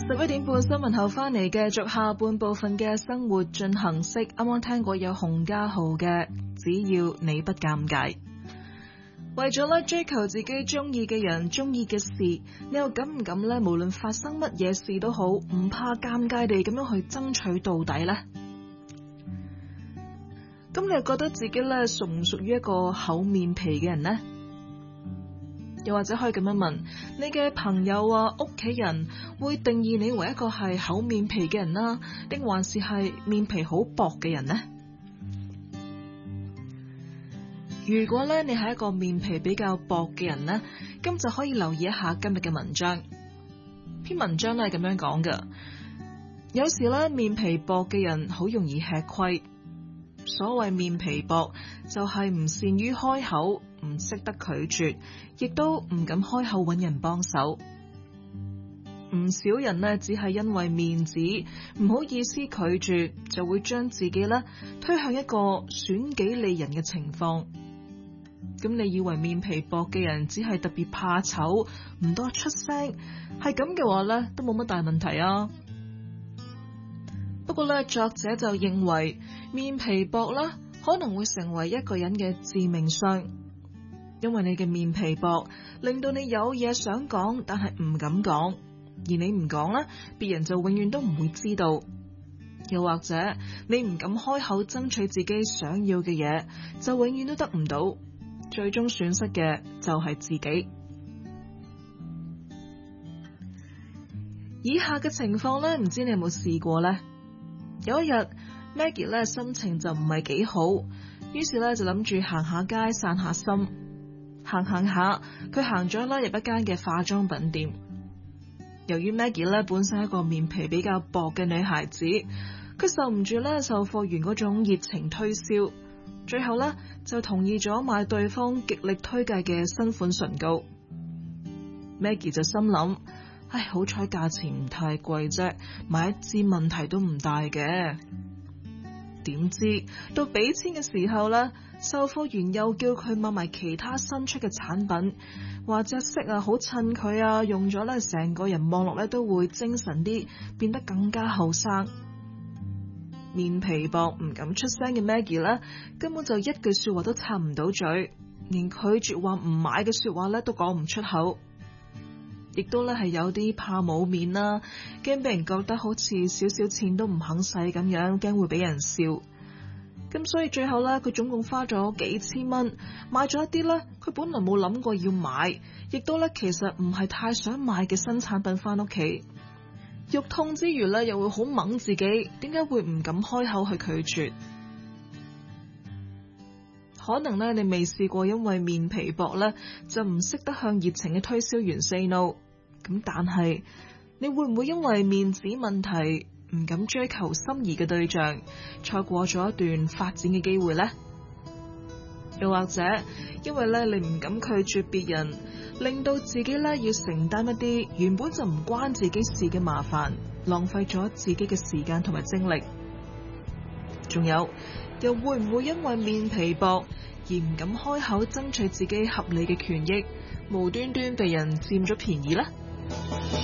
11點半新聞後翻嚟，繼續下半部分嘅生活進行式。啱啱聽過有洪嘉豪嘅只要你不尷尬。為咗追求自己中意嘅人、中意嘅事，你又敢唔敢咧？無論發生乜嘢事都好，唔怕尷尬地咁樣去爭取到底呢？咁你又覺得自己咧屬唔屬於一個厚面皮嘅人呢？又或者可以咁樣問，你嘅朋友啊、屋企人會定義你為一個係厚面皮嘅人啦，定還是係面皮好薄嘅人呢？如果咧你係一個面皮比較薄嘅人呢，咁就可以留意一下今日嘅文章。篇文章咧係咁樣講嘅，有時咧面皮薄嘅人好容易吃虧。所謂面皮薄，就係唔善於開口，唔識得拒絕，亦都唔敢開口揾人幫手。唔少人呢，只係因為面子唔好意思拒絕，就會將自己呢推向一個損己利人嘅情況。咁你以為面皮薄嘅人只係特別怕醜，唔多出聲，係咁嘅話呢，都冇乜大問題啊。不過咧，作者就認為面皮薄啦，可能會成為一個人嘅致命傷，因為你嘅面皮薄，令到你有嘢想講，但係唔敢講，而你唔講咧，別人就永遠都唔會知道。又或者你唔敢開口爭取自己想要嘅嘢，就永遠都得唔到，最終損失嘅就係自己。以下嘅情況咧，唔知你有冇試過呢？有一日 Maggie 咧心情就唔係幾好，於是咧就諗住行下街散下心。行下，佢行咗入一間嘅化妝品店。由於 Maggie 咧本身係一個面皮比較薄嘅女孩子，佢受唔住咧售貨員嗰種熱情推銷，最後咧就同意咗買對方極力推介嘅新款唇膏。Maggie 就心諗，唉，好彩價錢唔太貴啫，買一支問題都唔大嘅。點知到俾錢嘅時候咧，售貨員又叫佢買埋其他新出嘅產品，話隻色啊好襯佢啊，用咗咧成個人望落咧都會精神啲，變得更加後生。面皮薄唔敢出聲嘅 Maggie 咧，根本就一句說話都插唔到嘴，連拒絕話唔買嘅說話咧都講唔出口。亦都咧係有啲怕冇面啦，驚俾人覺得好似少少錢都唔肯使咁樣，驚會俾人笑。咁所以最後咧，佢總共花咗幾千蚊買咗一啲咧，佢本來冇諗過要買，亦都咧其實唔係太想買嘅新產品翻屋企。肉痛之餘咧，又會好掹自己，點解會唔敢開口去拒絕？可能咧你未試過，因為面皮薄咧，就唔識得向熱情嘅推銷員 say no。咁但係你會唔會因為面子問題唔敢追求心儀嘅對象，錯過咗一段發展嘅機會呢？又或者因為咧你唔敢拒絕別人，令到自己咧要承擔一啲原本就唔關自己事嘅麻煩，浪費咗自己嘅時間同埋精力？仲有，又會唔會因為面皮薄而唔敢開口爭取自己合理嘅權益，無端端被人佔咗便宜呢？